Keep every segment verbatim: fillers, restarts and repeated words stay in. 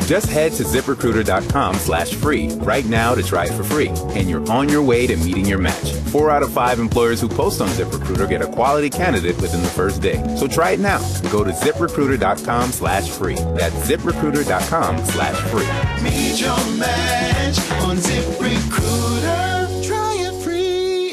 Just head to ZipRecruiter.com slash free right now to try it for free, and you're on your way to meeting your match. Four out of five employers who post on ZipRecruiter get a quality candidate within the first day. So try it now. Go to ZipRecruiter.com slash free. That's ZipRecruiter.com slash free. Meet your match on ZipRecruiter. Try it free.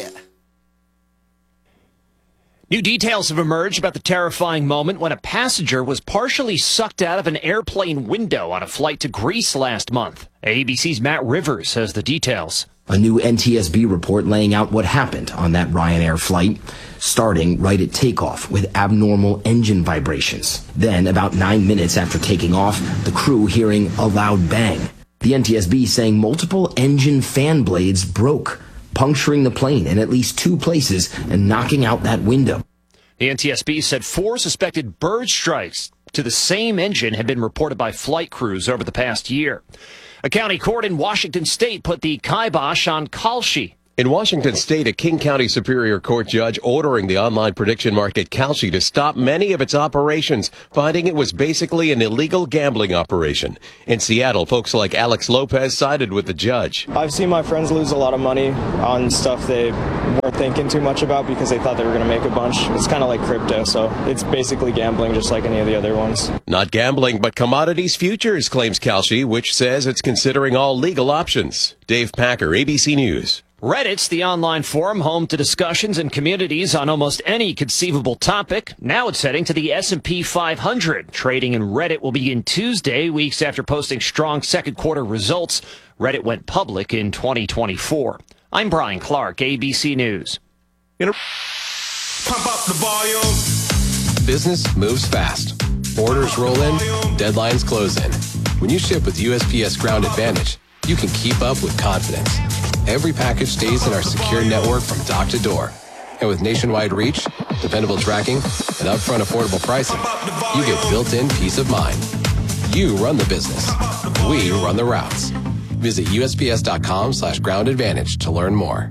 New details have emerged about the terrifying moment when a passenger was partially sucked out of an airplane window on a flight to Greece last month. A B C's Matt Rivers has the details. A new N T S B report laying out what happened on that Ryanair flight, starting right at takeoff with abnormal engine vibrations. Then, about nine minutes after taking off, the crew hearing a loud bang. The N T S B saying multiple engine fan blades broke, puncturing the plane in at least two places and knocking out that window. The N T S B said four suspected bird strikes to the same engine had been reported by flight crews over the past year. A county court in Washington state put the kibosh on Kalshi. In Washington state, a King County Superior Court judge ordering the online prediction market Kalshi to stop many of its operations, finding it was basically an illegal gambling operation. In Seattle, folks like Alex Lopez sided with the judge. I've seen my friends lose a lot of money on stuff they weren't thinking too much about because they thought they were going to make a bunch. It's kind of like crypto, so it's basically gambling just like any of the other ones. Not gambling, but commodities futures, claims Kalshi, which says it's considering all legal options. Dave Packer, A B C News. Reddit's the online forum home to discussions and communities on almost any conceivable topic. Now it's heading to the S and P five hundred. Trading in Reddit will begin Tuesday, weeks after posting strong second quarter results. Reddit went public in twenty twenty-four. I'm Brian Clark, A B C News. Pump up the volume. Business moves fast. Orders roll in, deadlines close in. When you ship with U S P S Ground Advantage, you can keep up with confidence. Every package stays in our secure network from dock to door. And with nationwide reach, dependable tracking, and upfront affordable pricing, you get built-in peace of mind. You run the business. We run the routes. Visit U S P S dot com slash ground advantage to learn more.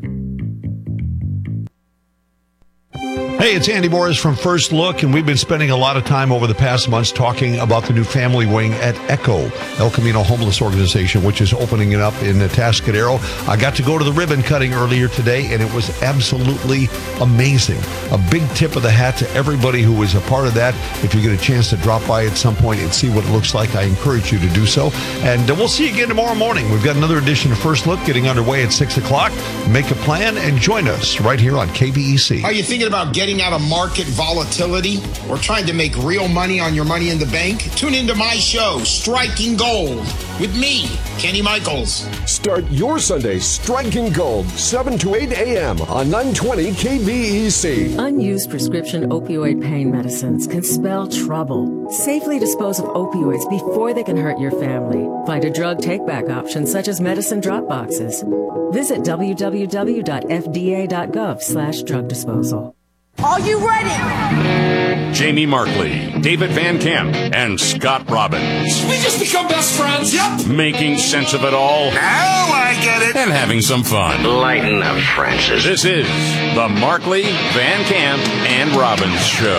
Hey, it's Andy Morris from First Look, and we've been spending a lot of time over the past months talking about the new family wing at ECHO, El Camino Homeless Organization, which is opening it up in Atascadero. I got to go to the ribbon cutting earlier today, and it was absolutely amazing. A big tip of the hat to everybody who was a part of that. If you get a chance to drop by at some point and see what it looks like, I encourage you to do so. And uh, we'll see you again tomorrow morning. We've got another edition of First Look getting underway at six o'clock. Make a plan and join us right here on K B E C. Are you thinking about getting out of market volatility or trying to make real money on your money in the bank? Tune into my show, Striking Gold, with me, Kenny Michaels. Start your Sunday striking gold, seven to eight a.m. on nine twenty K B E C. Unused prescription opioid pain medicines can spell trouble. Safely dispose of opioids before they can hurt your family. Find a drug take-back option such as medicine drop boxes. Visit w w w dot f d a dot gov slash drug disposal. Are you ready? Jamie Markley, David Van Camp, and Scott Robbins. We just become best friends, yep. Making sense of it all. Now I get it. And having some fun. Lighten up, Francis. This is the Markley, Van Camp, and Robbins Show.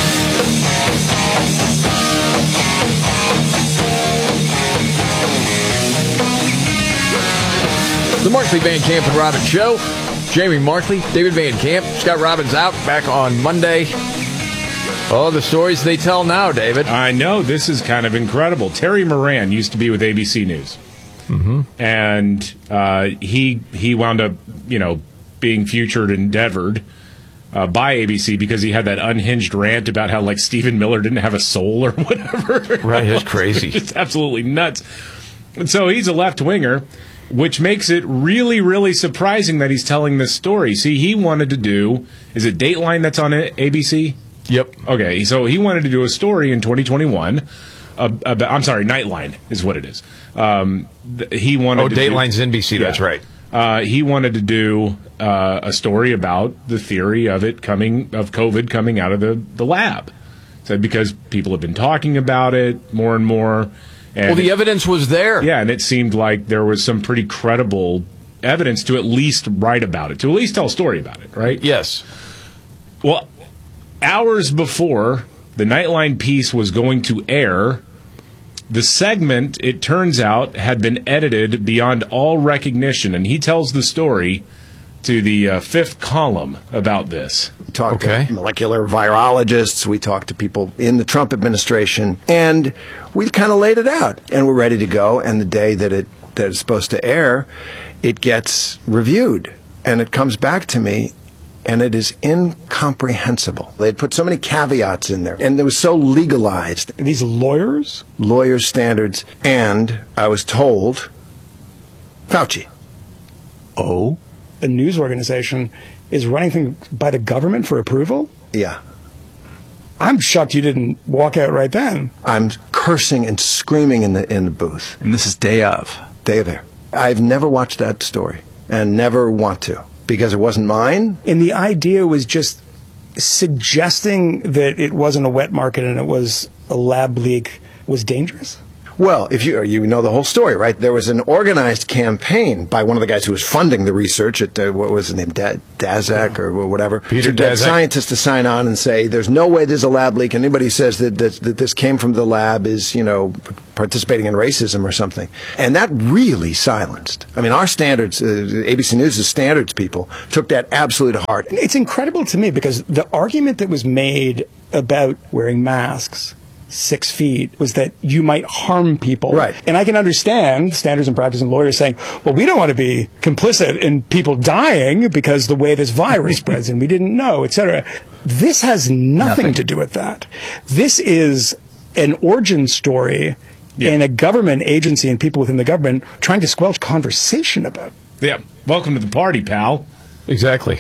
The Markley, Van Camp, and Robbins Show. Jamie Markley, David Van Camp, Scott Robbins out, back on Monday. Oh, the stories they tell now, David. I know, this is kind of incredible. Terry Moran used to be with A B C News. Mm-hmm. And uh, he he wound up, you know, being featured and endeavored uh, by A B C because he had that unhinged rant about how, like, Stephen Miller didn't have a soul or whatever. Right, that's crazy. It's absolutely nuts. And so he's a left-winger, which makes it really, really surprising that he's telling this story. See, he wanted to do, is it Dateline that's on A B C? Yep. Okay, so he wanted to do a story in twenty twenty-one. Uh, about, I'm sorry, Nightline is what it is. Um, th- he wanted. Oh, to Dateline's do, N B C. Yeah. That's right. Uh, he wanted to do uh, a story about the theory of it coming of COVID coming out of the, the lab. So because people have been talking about it more and more. And well, the it, evidence was there. Yeah, and it seemed like there was some pretty credible evidence to at least write about it, to at least tell a story about it, right? Yes. Well, hours before the Nightline piece was going to air, The segment, it turns out, had been edited beyond all recognition, and he tells the story to the uh, fifth column about this. We talked okay. to molecular virologists, we talked to people in the Trump administration, and we kind of laid it out, and we're ready to go, and the day that it that it's supposed to air, it gets reviewed, and it comes back to me, and it is incomprehensible. They had put so many caveats in there, and it was so legalized. Are these lawyers? Lawyers' standards. And I was told, Fauci. Oh? A news organization is running things by the government for approval? Yeah. I'm shocked you didn't walk out right then. I'm cursing and screaming in the in the booth. And this is day of. Day of air. I've never watched that story, and never want to. Because it wasn't mine? And the idea was just suggesting that it wasn't a wet market and it was a lab leak was dangerous? Well, if you you know the whole story, right? There was an organized campaign by one of the guys who was funding the research at, uh, what was his name, da- Daszak or whatever, Peter to get Daszak. scientists to sign on and say, there's no way there's a lab leak. Anybody says that, that, that this came from the lab is, you know, participating in racism or something. And that really silenced. I mean, our standards, uh, A B C News' standards people, took that absolutely to heart. It's incredible to me because the argument that was made about wearing masks six feet was that you might harm people. Right. And I can understand standards and practice and lawyers saying, well, we don't want to be complicit in people dying because the way this virus spreads and we didn't know, et cetera. This has nothing, nothing to do with that. This is an origin story yeah. in a government agency and people within the government trying to squelch conversation about it. Yeah. Welcome to the party, pal. Exactly.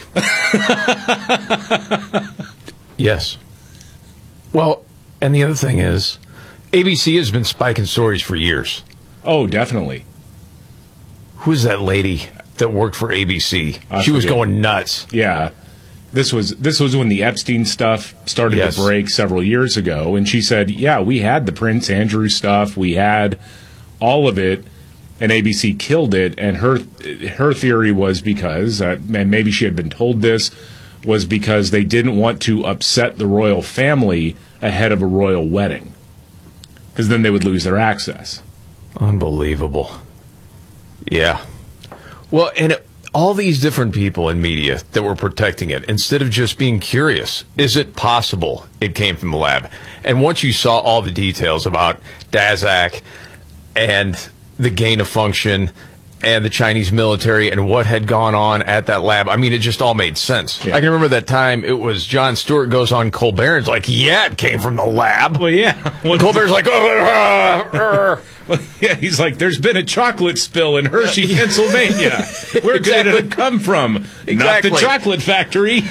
Yes. Well, and the other thing is, A B C has been spiking stories for years. Oh, definitely. Who's that lady that worked for A B C? I she was forget. going nuts. Yeah. This was this was when the Epstein stuff started Yes. to break several years ago, and she said, yeah, we had the Prince Andrew stuff, we had all of it, and A B C killed it, and her her theory was because, uh, and maybe she had been told this, was because they didn't want to upset the royal family ahead of a royal wedding, because then they would lose their access. Unbelievable. Yeah. Well, and it, all these different people in media that were protecting it, instead of just being curious, is it possible it came from the lab? And once you saw all the details about Daszak and the gain of function and the Chinese military and what had gone on at that lab, I mean, it just all made sense. Yeah. I can remember that time it was Jon Stewart goes on Colbert and is like, yeah, it came from the lab. Well, yeah. Well, Colbert's like, oh, uh, uh. Well, yeah, he's like, there's been a chocolate spill in Hershey, Pennsylvania. Where Exactly. did it come from? Exactly. Not the chocolate factory.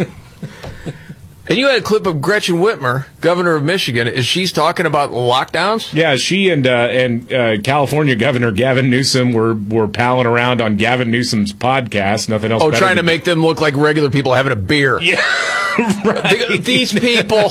And you had a clip of Gretchen Whitmer, governor of Michigan. Is she's talking about lockdowns? Yeah, she and uh, and uh, California Governor Gavin Newsom were were palling around on Gavin Newsom's podcast. Nothing else. Oh, better trying to than- make them look like regular people having a beer. Yeah, right. These people,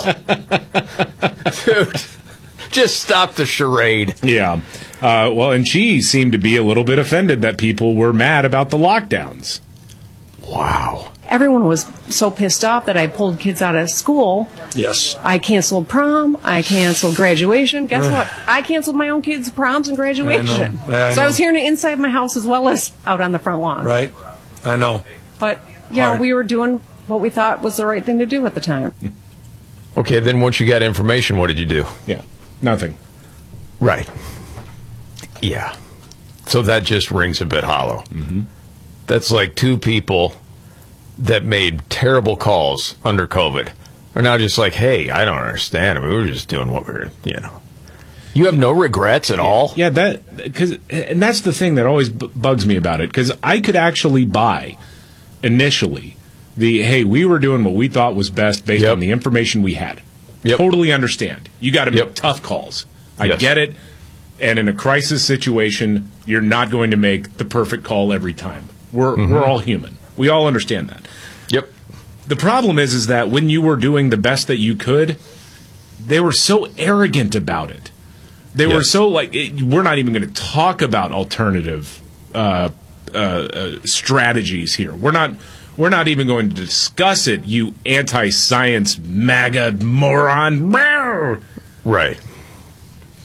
dude, just stop the charade. Yeah. Uh, well, and she seemed to be a little bit offended that people were mad about the lockdowns. Wow. Everyone was so pissed off that I pulled kids out of school. Yes. I canceled prom. I canceled graduation. Guess what? I canceled my own kids' proms and graduation. I know. I so I know. was hearing it inside my house as well as out on the front lawn. Right. I know. But, yeah, Hard. we were doing what we thought was the right thing to do at the time. Okay, then once you got information, what did you do? Yeah, nothing. Right. Yeah. So that just rings a bit hollow. Mm-hmm. That's like two people that made terrible calls under COVID are now just like, hey, I don't understand. I mean, we were just doing what we were, you know. You have no regrets at all? Yeah, that because and that's the thing that always b- bugs me about it, because I could actually buy initially the, hey, we were doing what we thought was best based Yep. on the information we had. Yep. Totally understand. You got to make Yep. tough calls. I Yes. get it. And in a crisis situation, you're not going to make the perfect call every time. We're Mhm. we're all human. We all understand that. Yep. The problem is, is that when you were doing the best that you could, they were so arrogant about it. They were Yes. so like, it, we're not even going to talk about alternative uh, uh, uh, strategies here. We're not. We're not even going to discuss it. You anti-science MAGA moron. Right.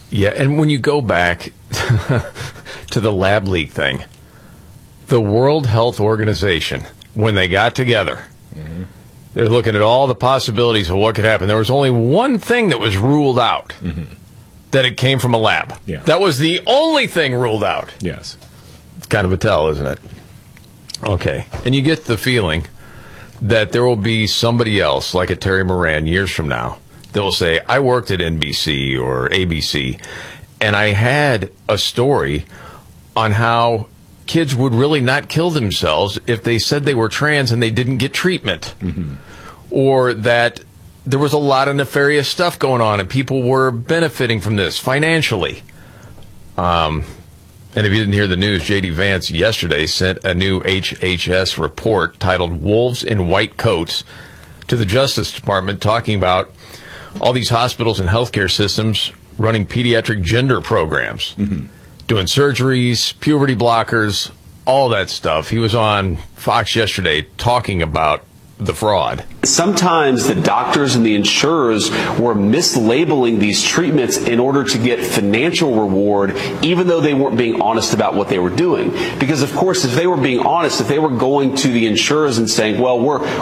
Yeah, and when you go back to the lab leak thing, the World Health Organization, when they got together, mm-hmm. they're looking at all the possibilities of what could happen. There was only one thing that was ruled out, mm-hmm. that it came from a lab. Yeah. That was the only thing ruled out. Yes. It's kind of a tell, isn't it? Okay. And you get the feeling that there will be somebody else, like a Terry Moran, years from now, that will say, I worked at N B C or A B C, and I had a story on how kids would really not kill themselves if they said they were trans and they didn't get treatment. Mm-hmm. Or that there was a lot of nefarious stuff going on and people were benefiting from this financially. Um, and if you didn't hear the news, J D Vance yesterday sent a new H H S report titled Wolves in White Coats to the Justice Department, talking about all these hospitals and healthcare systems running pediatric gender programs, mm-hmm. doing surgeries, puberty blockers, all that stuff. He was on Fox yesterday talking about the fraud. Sometimes the doctors and the insurers were mislabeling these treatments in order to get financial reward, even though they weren't being honest about what they were doing. Because, of course, if they were being honest, if they were going to the insurers and saying, well, we're